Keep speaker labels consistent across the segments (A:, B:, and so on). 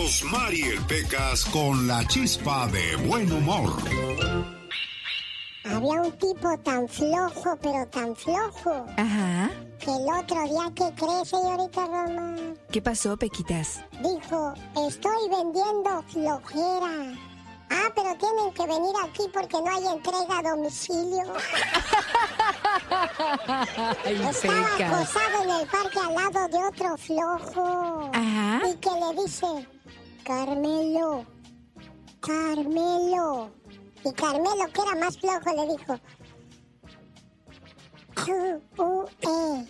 A: Rosmarie Pecas con la chispa de buen humor.
B: Había un tipo tan flojo, pero tan flojo.
C: Ajá.
B: Que el otro día, ¿qué cree, señorita Roma?
C: ¿Qué pasó, Pequitas?
B: Dijo, estoy vendiendo flojera. Ah, pero tienen que venir aquí porque no hay entrega a domicilio.
C: Ay,
B: Estaba
C: Pecas.
B: acostado en el parque al lado de otro flojo.
C: Ajá.
B: Y que le dice, Carmelo, Carmelo. Y Carmelo, que era más flojo, le dijo, Q-U-E,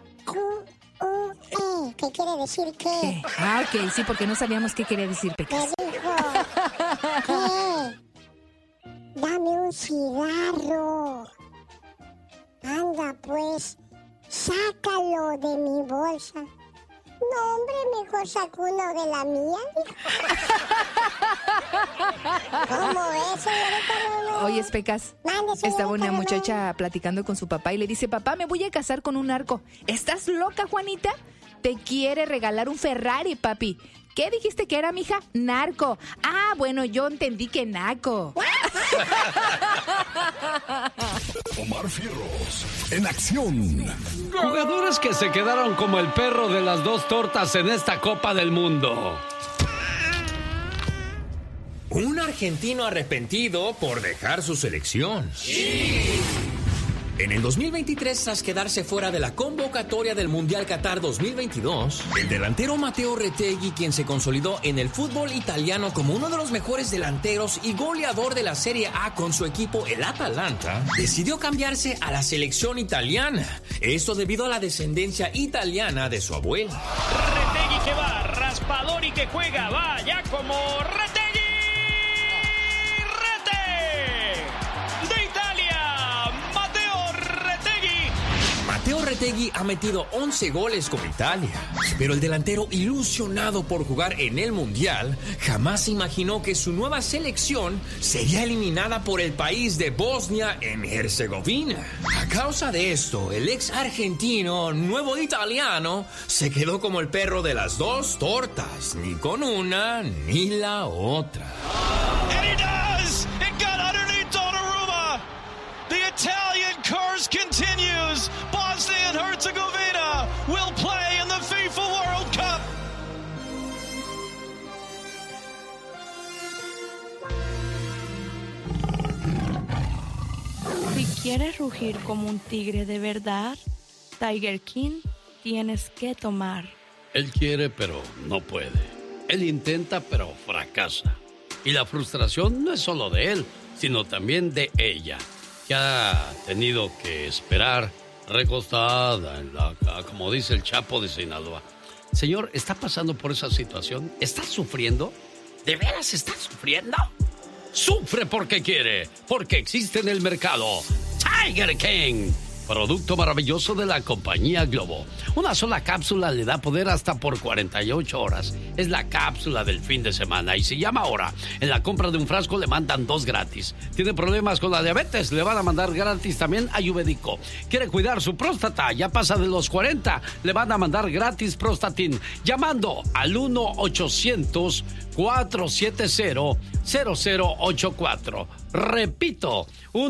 B: Q-U-E. ¿Qué quiere decir qué?
C: Ah, ok, sí, porque no sabíamos qué quería decir,
B: Le
C: Pecas.
B: dijo, ¿qué? Dame un cigarro. Anda, pues, sácalo de mi bolsa. No, hombre, mejor saco uno de la mía. ¿Cómo es, señorita Roma?
C: Oye, Pecas,
B: Mande, señorita
C: estaba una
B: Roma.
C: muchacha platicando con su papá y le dice, papá, me voy a casar con un narco. ¿Estás loca, Juanita? Te quiere regalar un Ferrari, papi. ¿Qué dijiste que era, mija? Narco. Ah, bueno, yo entendí que naco.
A: Omar Fierros, en acción.
D: Jugadores que se quedaron como el perro de las dos tortas en esta Copa del Mundo.
E: Un argentino arrepentido por dejar su selección. En el 2023, tras quedarse fuera de la convocatoria del Mundial Qatar 2022, el delantero Matteo Retegui, quien se consolidó en el fútbol italiano como uno de los mejores delanteros y goleador de la Serie A con su equipo, el Atalanta, decidió cambiarse a la selección italiana. Esto debido a la descendencia italiana de su abuelo.
F: Retegui que va, raspador y que juega, va ya como Retegui.
E: Matteo Retegui ha metido 11 goles con Italia, pero el delantero, ilusionado por jugar en el Mundial, jamás imaginó que su nueva selección sería eliminada por el país de Bosnia en Herzegovina. A causa de esto, el ex argentino, nuevo italiano, se quedó como el perro de las dos tortas, ni con una ni la otra.
F: And he does! It got underneath Donnarumma! The Italian curse continues! Bosnia and Herzegovina will play in the FIFA World Cup!
G: Si quieres rugir como un tigre de verdad, Tiger King, tienes que tomar.
D: Él quiere, pero no puede. Él intenta, pero fracasa. Y la frustración no es solo de él, sino también de ella, que ha tenido que esperar recostada en la cama, como dice el Chapo de Sinaloa. Señor, ¿está pasando por esa situación? ¿Está sufriendo? ¿De veras está sufriendo? Sufre porque quiere, porque existe en el mercado Tiger King, producto maravilloso de la compañía Globo. Una sola cápsula le da poder hasta por 48 horas. Es la cápsula del fin de semana y se llama ahora. En la compra de un frasco le mandan 2 gratis. ¿Tiene problemas con la diabetes? Le van a mandar gratis también Ayurvédico. ¿Quiere cuidar su próstata? Ya pasa de los 40. Le van a mandar gratis Prostatin. Llamando al 1-800-470-0084. Repito,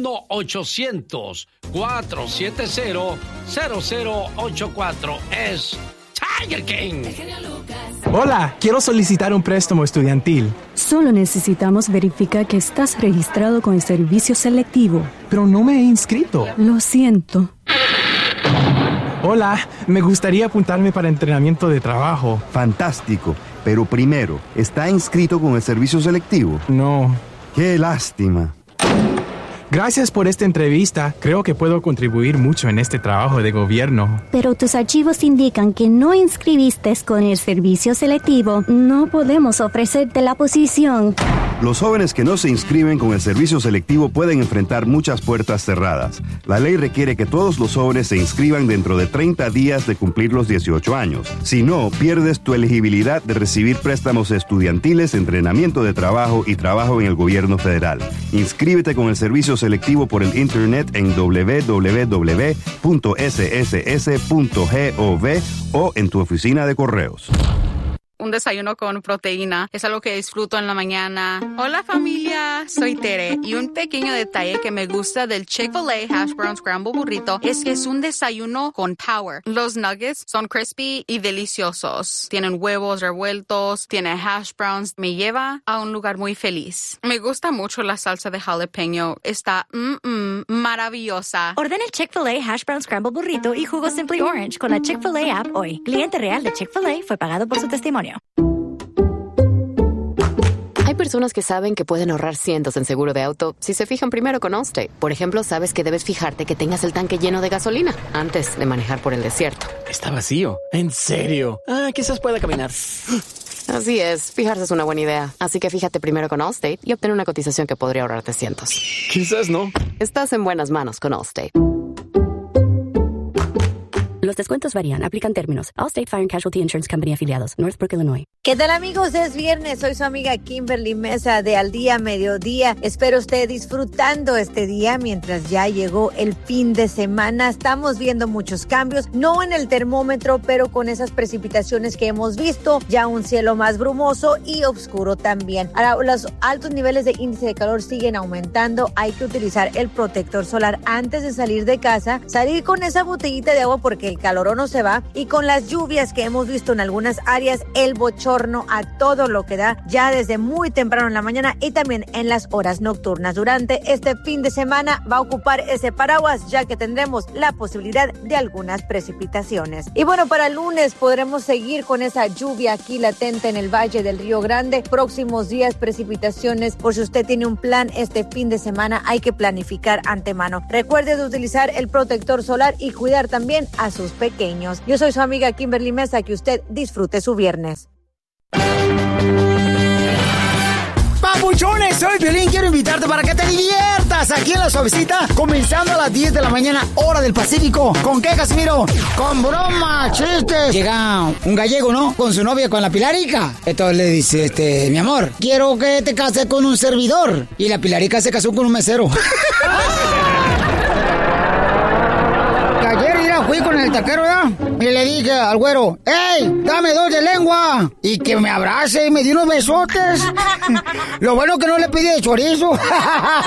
D: 1-800-470-0084. Es Tiger King.
H: Hola, quiero solicitar un préstamo estudiantil.
I: Solo necesitamos verificar que estás registrado con el servicio selectivo.
H: Pero no me he inscrito.
I: Lo siento.
H: Hola, me gustaría apuntarme para entrenamiento de trabajo.
J: Fantástico, pero primero, ¿está inscrito con el servicio selectivo?
H: No.
J: ¡Qué lástima!
H: Gracias por esta entrevista. Creo que puedo contribuir mucho en este trabajo de gobierno.
K: Pero tus archivos indican que no inscribiste con el servicio selectivo. No podemos ofrecerte la posición.
J: Los jóvenes que no se inscriben con el servicio selectivo pueden enfrentar muchas puertas cerradas. La ley requiere que todos los jóvenes se inscriban dentro de 30 días de cumplir los 18 años. Si no, pierdes tu elegibilidad de recibir préstamos estudiantiles, entrenamiento de trabajo y trabajo en el gobierno federal. Inscríbete con el servicio selectivo por el internet en www.sss.gov o en tu oficina de correos.
L: un desayuno con proteína. Es algo que disfruto en la mañana. Hola familia, soy Tere y un pequeño detalle que me gusta del Chick-fil-A Hash Brown Scramble Burrito es que es un desayuno con power. Los nuggets son crispy y deliciosos. Tienen huevos revueltos, tiene hash browns. Me lleva a un lugar muy feliz. Me gusta mucho la salsa de jalapeño. Está maravillosa.
M: Ordena el Chick-fil-A Hash Brown Scramble Burrito y jugo Simply Orange con la Chick-fil-A app hoy. Cliente real de Chick-fil-A fue pagado por su testimonio.
N: Hay personas que saben que pueden ahorrar cientos en seguro de auto si se fijan primero con Allstate. Por ejemplo, sabes que debes fijarte que tengas el tanque lleno de gasolina antes de manejar por el desierto.
O: Está vacío. ¿En serio? Quizás pueda caminar.
N: Así es, fijarse es una buena idea. Así que fíjate primero con Allstate y obtén una cotización que podría ahorrarte cientos.
O: Quizás no.
N: Estás en buenas manos con Allstate.
I: Los descuentos varían, aplican términos. Allstate Fire and Casualty Insurance Company afiliados, Northbrook, Illinois.
P: ¿Qué tal, amigos? Es viernes, soy su amiga Kimberly Mesa de Al Día Mediodía. Espero esté disfrutando este día mientras ya llegó el fin de semana. Estamos viendo muchos cambios, no en el termómetro, pero con esas precipitaciones que hemos visto, ya un cielo más brumoso y oscuro también. Ahora, los altos niveles de índice de calor siguen aumentando. Hay que utilizar el protector solar antes de salir de casa, salir con esa botellita de agua porque el calor no se va, y con las lluvias que hemos visto en algunas áreas, el bochorno a todo lo que da ya desde muy temprano en la mañana y también en las horas nocturnas. Durante este fin de semana va a ocupar ese paraguas ya que tendremos la posibilidad de algunas precipitaciones. Y bueno, para el lunes podremos seguir con esa lluvia aquí latente en el Valle del Río Grande. Próximos días precipitaciones, por si usted tiene un plan este fin de semana, hay que planificar antemano. Recuerde de utilizar el protector solar y cuidar también a sus pequeños. Yo soy su amiga Kimberly Mesa, que usted disfrute su viernes.
Q: Papuchones, soy Piolín, quiero invitarte para que te diviertas aquí en La Suavecita, comenzando a las 10 de la mañana, hora del Pacífico. ¿Con qué, Casimiro? Con bromas, chistes. Llega un gallego, ¿no? Con su novia, con la Pilarica. Entonces le dice, mi amor, quiero que te cases con un servidor. Y la Pilarica se casó con un mesero. Fui con el taquero, ¿verdad? Y le dije al güero, ¡ey, dame 2 de lengua! Y que me abrace y me dio unos besotes. Lo bueno que no le pedí de chorizo.